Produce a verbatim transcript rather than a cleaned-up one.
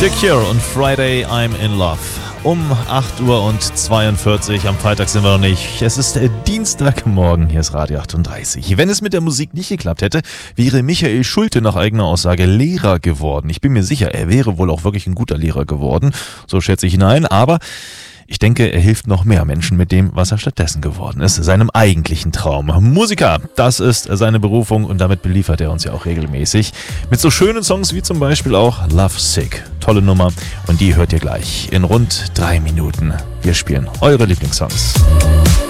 The Cure und Friday I'm in Love. Um acht Uhr und zweiundvierzig, am Freitag sind wir noch nicht. Es ist äh, Dienstagmorgen, hier ist Radio achtunddreißig. Wenn es mit der Musik nicht geklappt hätte, wäre Michael Schulte nach eigener Aussage Lehrer geworden. Ich bin mir sicher, er wäre wohl auch wirklich ein guter Lehrer geworden, so schätze ich ihn ein, aber ich denke, er hilft noch mehr Menschen mit dem, was er stattdessen geworden ist, seinem eigentlichen Traum. Musiker, das ist seine Berufung und damit beliefert er uns ja auch regelmäßig mit so schönen Songs wie zum Beispiel auch Love Sick. Tolle Nummer und die hört ihr gleich in rund drei Minuten. Wir spielen eure Lieblingssongs.